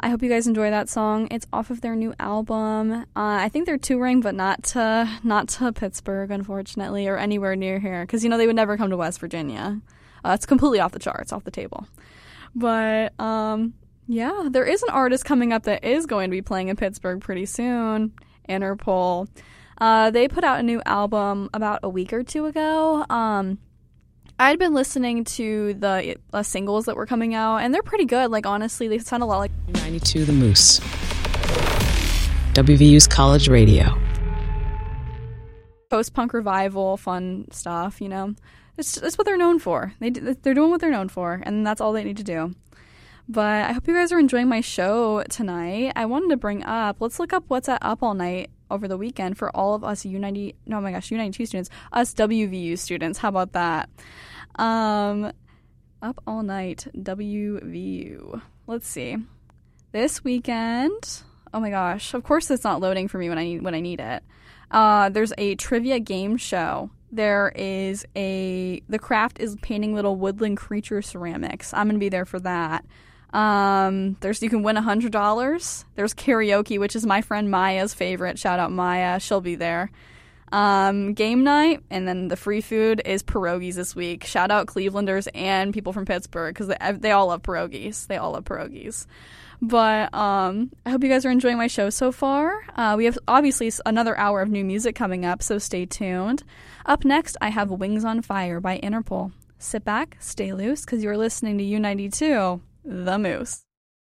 I hope you guys enjoy that song. It's off of their new album. I think they're touring, but not to Pittsburgh, unfortunately, or anywhere near here, because they would never come to West Virginia. It's completely off the charts, off the table. But yeah, there is an artist coming up that is going to be playing in Pittsburgh pretty soon. Interpol. They put out a new album about a week or two ago. I'd been listening to the singles that were coming out, and they're pretty good. Like, honestly, they sound a lot like 92 The Moose. WVU's college radio. Post-punk revival, fun stuff, It's what they're known for. They're doing what they're known for, and that's all they need to do. But I hope you guys are enjoying my show tonight. I wanted to bring up, let's look up what's at Up All Night over the weekend for all of us U92 students, us WVU students. How about that? Up All Night, WVU. Let's see. This weekend, oh my gosh, of course it's not loading for me when I need it. There's a trivia game show. There is the craft is painting little woodland creature ceramics. I'm going to be there for that. You can win $100. There's karaoke, which is my friend Maya's favorite. Shout out Maya. She'll be there. Game night, and then the free food is pierogies this week. Shout out Clevelanders and people from Pittsburgh, because they all love pierogies. They all love pierogies. But I hope you guys are enjoying my show so far. We have obviously another hour of new music coming up, so stay tuned. Up next, I have Wings on Fire by Interpol. Sit back, stay loose, because you're listening to U92, The Moose.